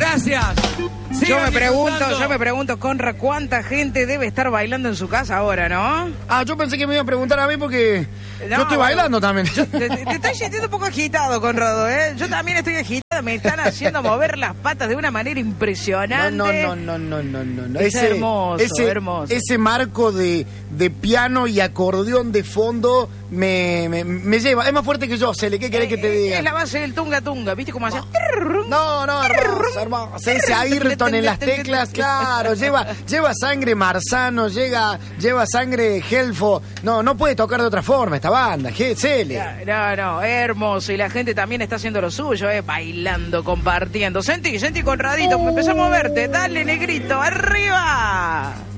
Gracias. Yo me pregunto, Conra, ¿cuánta gente debe estar bailando en su casa ahora, no? Yo pensé que me iba a preguntar a mí porque No, yo estoy bailando también. Te estoy sintiendo un poco agitado, Conrado, ¿eh? Yo también estoy agitado, me están haciendo mover las patas de una manera impresionante. No. Es hermoso. Ese marco de piano y acordeón de fondo me lleva. Es más fuerte que yo, Cele, ¿qué querés que te diga? Es la base del tunga tunga, ¿viste cómo hace? No, hermoso. Ese Ayrton en las teclas, claro, lleva sangre Marzano, lleva sangre Gelfo. No puede tocar de otra forma esta banda, Cele. No, hermoso. Y la gente también está haciendo lo suyo, bailando, compartiendo. Sentí, Conradito, me empezó a moverte. Dale, negrito, arriba.